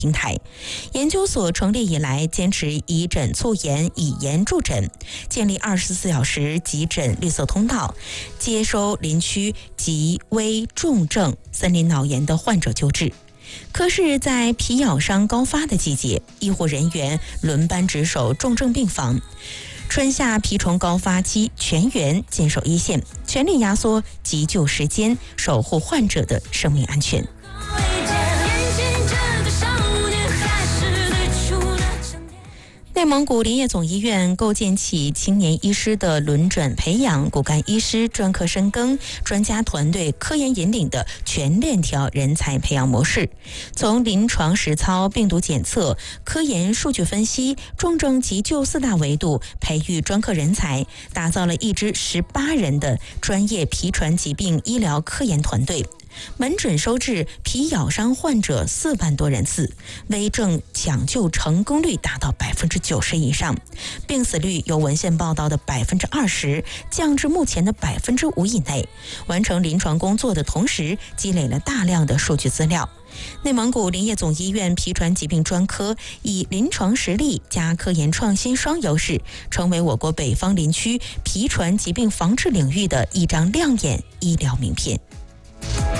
平台。研究所成立以来，坚持以诊促研，以研助诊，建立24小时急诊绿色通道，接收林区急危重症森林脑炎的患者救治。可是，在皮咬伤高发的季节，医护人员轮班值守重症病房。春夏蜱虫高发期，全员坚守一线，全力压缩急救时间，守护患者的生命安全。内蒙古林业总医院构建起青年医师的轮转培养、骨干医师专科深耕、专家团队科研引领的全链条人才培养模式，从临床实操、病毒检测、科研数据分析、重症急救4大维度培育专科人才，打造了一支18人的专业皮传疾病医疗科研团队。门诊收治皮咬伤患者4万多人次，危症抢救成功率达到90%以上，病死率由文献报道的20%降至目前的5%以内。完成临床工作的同时，积累了大量的数据资料。内蒙古林业总医院皮传疾病专科以临床实力加科研创新双优势，成为我国北方林区皮传疾病防治领域的一张亮眼医疗名片。